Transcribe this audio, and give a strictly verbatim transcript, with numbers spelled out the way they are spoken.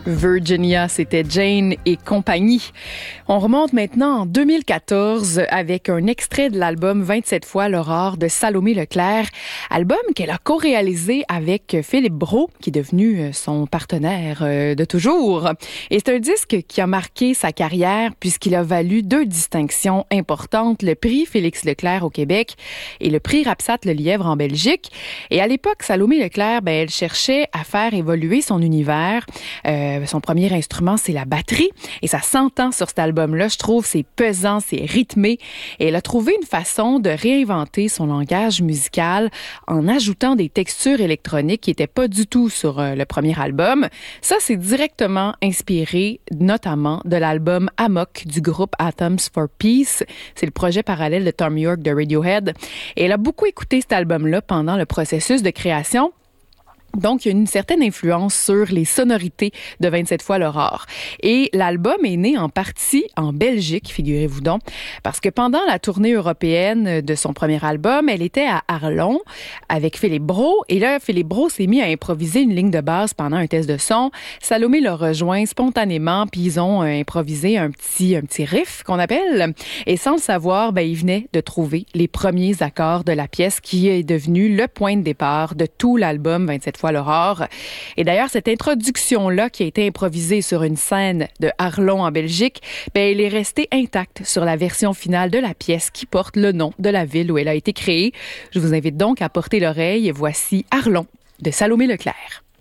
Virginia, c'était Jane et compagnie. On remonte maintenant en deux mille quatorze avec un extrait de l'album vingt-sept fois l'aurore de Salomé Leclerc, album qu'elle a co-réalisé avec Philippe Brault, qui est devenu son partenaire de toujours. Et c'est un disque qui a marqué sa carrière puisqu'il a valu deux distinctions importantes, le prix Félix Leclerc au Québec et le prix Rapsat Le Lièvre en Belgique. Et à l'époque, Salomé Leclerc, ben, elle cherchait à faire évoluer son univers. Euh, Son premier instrument, c'est la batterie. Et ça s'entend sur cet album-là. Je trouve c'est pesant, c'est rythmé. Et elle a trouvé une façon de réinventer son langage musical en ajoutant des textures électroniques qui n'étaient pas du tout sur euh, le premier album. Ça, c'est directement inspiré notamment de l'album Amok du groupe Atoms for Peace. C'est le projet parallèle de Thom Yorke de Radiohead. Et elle a beaucoup écouté cet album-là pendant le processus de création. Donc, il y a une certaine influence sur les sonorités de vingt-sept fois l'aurore. Et l'album est né en partie en Belgique, figurez-vous donc, parce que pendant la tournée européenne de son premier album, elle était à Arlon avec Philippe Brault. Et là, Philippe Brault s'est mis à improviser une ligne de basse pendant un test de son. Salomé l'a rejoint spontanément, puis ils ont euh, improvisé un petit, un petit riff qu'on appelle. Et sans le savoir, ben, il venait de trouver les premiers accords de la pièce qui est devenu le point de départ de tout l'album vingt-sept fois l'aurore. Et d'ailleurs, cette introduction-là qui a été improvisée sur une scène de Arlon en Belgique, ben, elle est restée intacte sur la version finale de la pièce qui porte le nom de la ville où elle a été créée. Je vous invite donc à porter l'oreille. Voici Arlon de Salomé Leclerc.